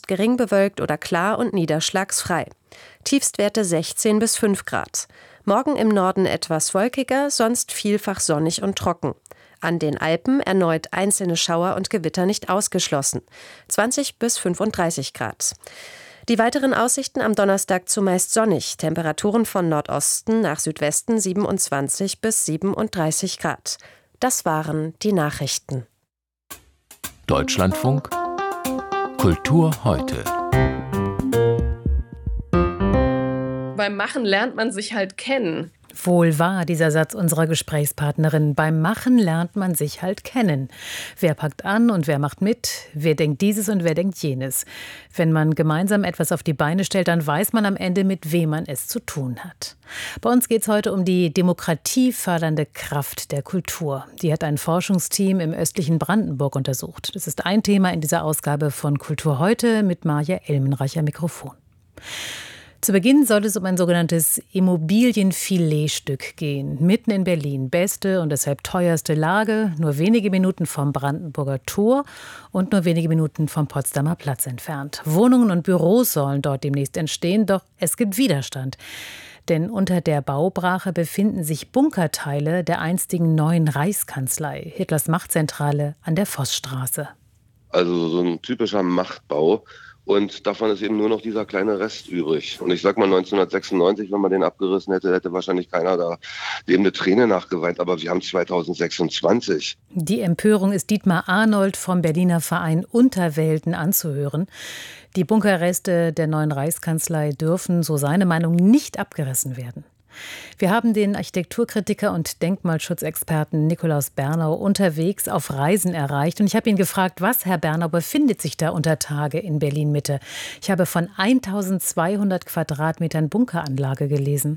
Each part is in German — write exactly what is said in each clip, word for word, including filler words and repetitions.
sonst gering bewölkt oder klar und niederschlagsfrei. Tiefstwerte sechzehn bis fünf Grad. Morgen im Norden etwas wolkiger, sonst vielfach sonnig und trocken. An den Alpen erneut einzelne Schauer und Gewitter nicht ausgeschlossen. zwanzig bis fünfunddreißig Grad. Die weiteren Aussichten am Donnerstag zumeist sonnig. Temperaturen von Nordosten nach Südwesten siebenundzwanzig bis siebenunddreißig Grad. Das waren die Nachrichten. Deutschlandfunk Kultur heute. Beim Machen lernt man sich halt kennen. Wohl wahr, dieser Satz unserer Gesprächspartnerin. Beim Machen lernt man sich halt kennen. Wer packt an und wer macht mit? Wer denkt dieses und wer denkt jenes? Wenn man gemeinsam etwas auf die Beine stellt, dann weiß man am Ende, mit wem man es zu tun hat. Bei uns geht es heute um die demokratiefördernde Kraft der Kultur. Die hat ein Forschungsteam im östlichen Brandenburg untersucht. Das ist ein Thema in dieser Ausgabe von Kultur heute mit Marja Elmenreicher Mikrofon. Zu Beginn soll es um ein sogenanntes Immobilienfiletstück gehen. Mitten in Berlin. Beste und deshalb teuerste Lage, nur wenige Minuten vom Brandenburger Tor und nur wenige Minuten vom Potsdamer Platz entfernt. Wohnungen und Büros sollen dort demnächst entstehen, doch es gibt Widerstand. Denn unter der Baubrache befinden sich Bunkerteile der einstigen neuen Reichskanzlei, Hitlers Machtzentrale an der Vossstraße. Also so ein typischer Machtbau. Und davon ist eben nur noch dieser kleine Rest übrig. Und ich sag mal, neunzehnhundertsechsundneunzig, wenn man den abgerissen hätte, hätte wahrscheinlich keiner da dem eine Träne nachgeweint. Aber wir haben zweitausendsechsundzwanzig. Die Empörung ist Dietmar Arnold vom Berliner Verein Unterwelten anzuhören. Die Bunkerreste der neuen Reichskanzlei dürfen, so seine Meinung, nicht abgerissen werden. Wir haben den Architekturkritiker und Denkmalschutzexperten Nikolaus Bernau unterwegs auf Reisen erreicht. Und ich habe ihn gefragt, was, Herr Bernau, befindet sich da unter Tage in Berlin-Mitte? Ich habe von eintausendzweihundert Quadratmetern Bunkeranlage gelesen.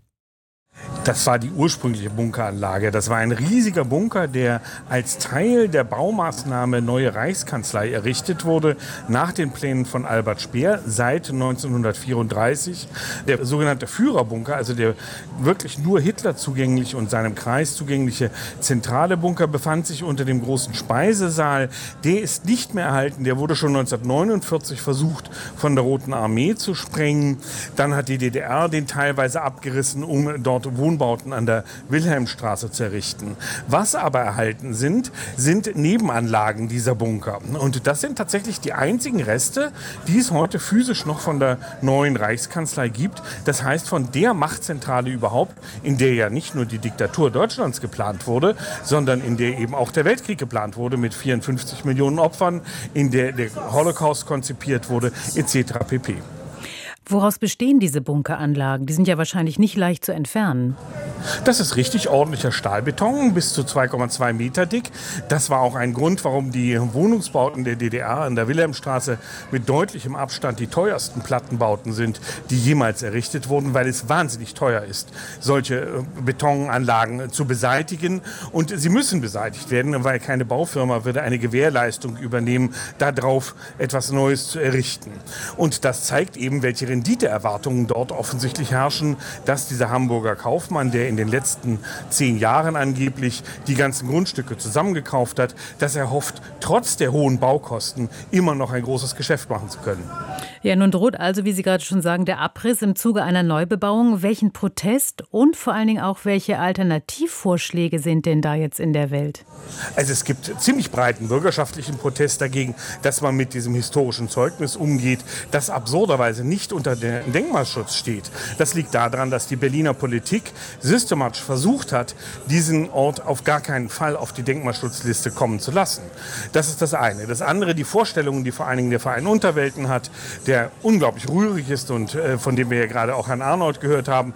Das war die ursprüngliche Bunkeranlage. Das war ein riesiger Bunker, der als Teil der Baumaßnahme Neue Reichskanzlei errichtet wurde, nach den Plänen von Albert Speer seit neunzehnhundertvierunddreißig. Der sogenannte Führerbunker, also der wirklich nur Hitler zugänglich und seinem Kreis zugängliche zentrale Bunker, befand sich unter dem großen Speisesaal. Der ist nicht mehr erhalten. Der wurde schon neunzehnhundertneunundvierzig versucht, von der Roten Armee zu sprengen. Dann hat die D D R den teilweise abgerissen, um dort Wohnbauten an der Wilhelmstraße zu errichten. Was aber erhalten sind, sind Nebenanlagen dieser Bunker. Und das sind tatsächlich die einzigen Reste, die es heute physisch noch von der neuen Reichskanzlei gibt. Das heißt, von der Machtzentrale überhaupt, in der ja nicht nur die Diktatur Deutschlands geplant wurde, sondern in der eben auch der Weltkrieg geplant wurde mit vierundfünfzig Millionen Opfern, in der der Holocaust konzipiert wurde, et cetera pp. Woraus bestehen diese Bunkeranlagen? Die sind ja wahrscheinlich nicht leicht zu entfernen. Das ist richtig ordentlicher Stahlbeton, bis zu zwei Komma zwei Meter dick. Das war auch ein Grund, warum die Wohnungsbauten der D D R an der Wilhelmstraße mit deutlichem Abstand die teuersten Plattenbauten sind, die jemals errichtet wurden, weil es wahnsinnig teuer ist, solche Betonanlagen zu beseitigen. Und sie müssen beseitigt werden, weil keine Baufirma würde eine Gewährleistung übernehmen, darauf etwas Neues zu errichten. Und das zeigt eben, welche Renditeerwartungen dort offensichtlich herrschen, dass dieser Hamburger Kaufmann, der in den letzten zehn Jahren angeblich die ganzen Grundstücke zusammengekauft hat, dass er hofft, trotz der hohen Baukosten immer noch ein großes Geschäft machen zu können. Ja, nun droht also, wie Sie gerade schon sagen, der Abriss im Zuge einer Neubebauung. Welchen Protest und vor allen Dingen auch welche Alternativvorschläge sind denn da jetzt in der Welt? Also es gibt ziemlich breiten bürgerschaftlichen Protest dagegen, dass man mit diesem historischen Zeugnis umgeht, das absurderweise nicht unter dem Denkmalschutz steht. Das liegt daran, dass die Berliner Politik systematisch versucht hat, diesen Ort auf gar keinen Fall auf die Denkmalschutzliste kommen zu lassen. Das ist das eine. Das andere, die Vorstellungen, die vor allen Dingen der Verein Unterwelten hat, der unglaublich rührig ist und äh, von dem wir ja gerade auch Herrn Arnold gehört haben,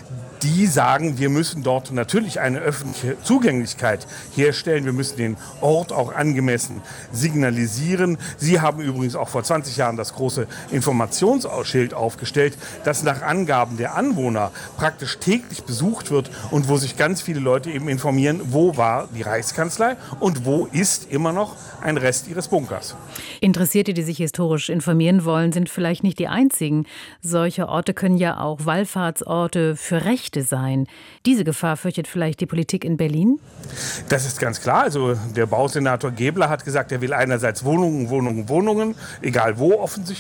die sagen, wir müssen dort natürlich eine öffentliche Zugänglichkeit herstellen. Wir müssen den Ort auch angemessen signalisieren. Sie haben übrigens auch vor zwanzig Jahren das große Informationsschild aufgestellt, das nach Angaben der Anwohner praktisch täglich besucht wird und wo sich ganz viele Leute eben informieren, wo war die Reichskanzlei und wo ist immer noch ein Rest ihres Bunkers. Interessierte, die sich historisch informieren wollen, sind vielleicht nicht die einzigen. Solche Orte können ja auch Wallfahrtsorte für Rechte sein. Diese Gefahr fürchtet vielleicht die Politik in Berlin? Das ist ganz klar. Also der Bausenator Gebler hat gesagt, er will einerseits Wohnungen, Wohnungen, Wohnungen, egal wo offensichtlich.